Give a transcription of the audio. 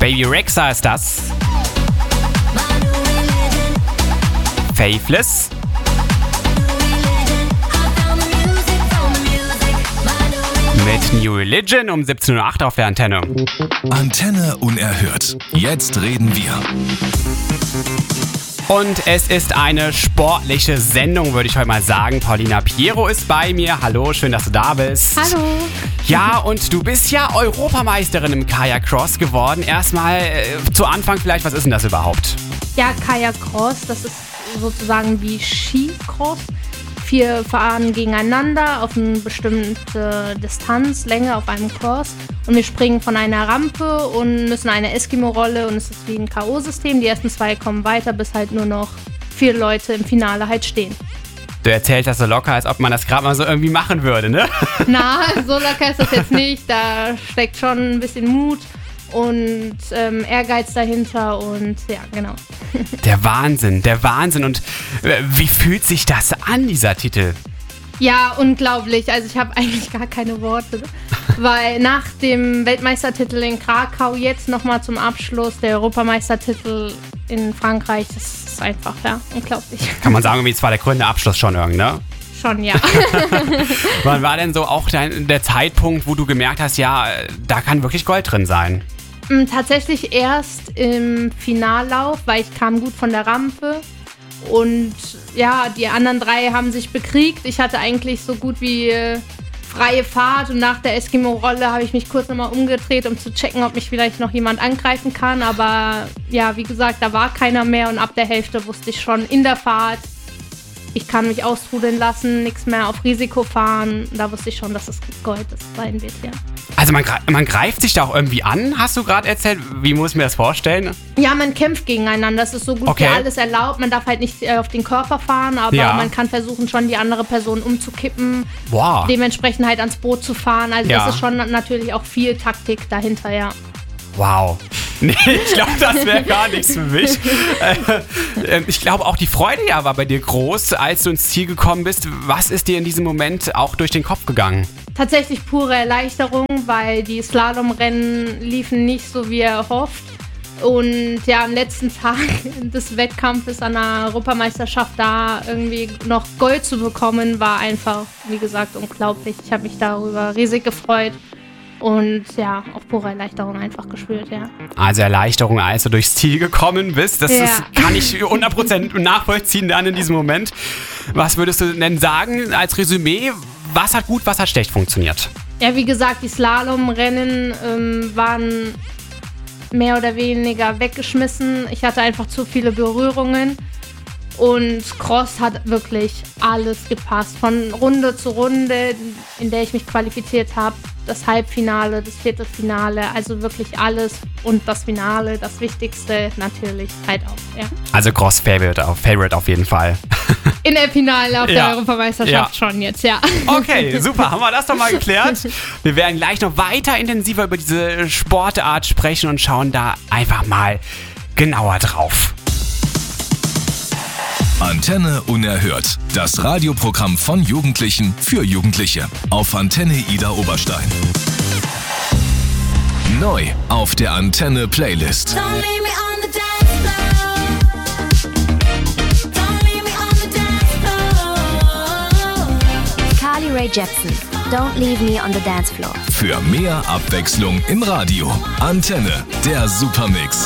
Baby Rexha ist das. Faithless. Mit New Religion um 17.08 Uhr auf der Antenne. Antenne unerhört. Jetzt reden wir. Und es ist eine sportliche Sendung, würde ich heute mal sagen. Paulina Piero ist bei mir. Hallo, schön, dass du da bist. Hallo. Ja, und du bist ja Europameisterin im Kajak Cross geworden. Erstmal zu Anfang vielleicht, was ist denn das überhaupt? Ja, Kajak Cross, das ist sozusagen wie Skicross. 4 fahren gegeneinander auf eine bestimmte Distanz, Länge auf einem Cross. Und wir springen von einer Rampe und müssen eine Eskimo-Rolle und es ist wie ein K.O.-System. Die ersten 2 kommen weiter, bis halt nur noch 4 Leute im Finale halt stehen. Du erzählst das so locker, als ob man das gerade mal so irgendwie machen würde, ne? Na, so locker ist das jetzt nicht. Da steckt schon ein bisschen Mut und Ehrgeiz dahinter und ja, genau. Der Wahnsinn. Und wie fühlt sich das an, dieser Titel? Ja, unglaublich. Also ich habe eigentlich gar keine Worte, weil nach dem Weltmeistertitel in Krakau jetzt nochmal zum Abschluss der Europameistertitel in Frankreich, das ist einfach, ja, unglaublich. Kann man sagen, wie zwar der grüne Abschluss schon irgendwie, ne? Schon, ja. Wann war denn so auch der Zeitpunkt, wo du gemerkt hast, ja, da kann wirklich Gold drin sein? Tatsächlich erst im Finallauf, weil ich kam gut von der Rampe und ja, die anderen 3 haben sich bekriegt. Ich hatte eigentlich so gut wie freie Fahrt und nach der Eskimo-Rolle habe ich mich kurz nochmal umgedreht, um zu checken, ob mich vielleicht noch jemand angreifen kann. Aber ja, wie gesagt, da war keiner mehr und ab der Hälfte wusste ich schon in der Fahrt, ich kann mich austrudeln lassen, nichts mehr auf Risiko fahren. Da wusste ich schon, dass es Gold sein wird, ja. Also man greift sich da auch irgendwie an, hast du gerade erzählt? Wie muss ich mir das vorstellen? Ja, man kämpft gegeneinander. Das ist so gut wie alles erlaubt. Man darf halt nicht auf den Körper fahren, aber man kann versuchen, schon die andere Person umzukippen. Wow. Dementsprechend halt ans Boot zu fahren. Also das ist schon natürlich auch viel Taktik dahinter, ja. Wow. Nee, ich glaube, das wäre gar nichts für mich. Ich glaube, auch die Freude war bei dir groß, als du ins Ziel gekommen bist. Was ist dir in diesem Moment auch durch den Kopf gegangen? Tatsächlich pure Erleichterung, weil die Slalomrennen liefen nicht so, wie erhofft. Und ja, am letzten Tag des Wettkampfes an der Europameisterschaft da irgendwie noch Gold zu bekommen, war einfach, wie gesagt, unglaublich. Ich habe mich darüber riesig gefreut. Und ja, auch pure Erleichterung einfach gespürt, ja. Also Erleichterung, als du durchs Ziel gekommen bist, das kann ich 100% nachvollziehen dann in diesem Moment. Was würdest du denn sagen als Resümee? Was hat gut, was hat schlecht funktioniert? Ja, wie gesagt, die Slalomrennen waren mehr oder weniger weggeschmissen. Ich hatte einfach zu viele Berührungen. Und Cross hat wirklich alles gepasst. Von Runde zu Runde, in der ich mich qualifiziert habe. Das Halbfinale, das Viertelfinale, also wirklich alles. Und das Finale, das Wichtigste natürlich halt auch, ja. Also Cross Favorite auf jeden Fall. In der Finale auf der Europameisterschaft schon jetzt, ja. Okay, super, haben wir das doch mal geklärt. Wir werden gleich noch weiter intensiver über diese Sportart sprechen und schauen da einfach mal genauer drauf. Antenne unerhört. Das Radioprogramm von Jugendlichen für Jugendliche. Auf Antenne Ida Oberstein. Neu auf der Antenne Playlist. Carly Rae Jepsen. Don't leave me on the dance floor. Für mehr Abwechslung im Radio. Antenne, der Supermix.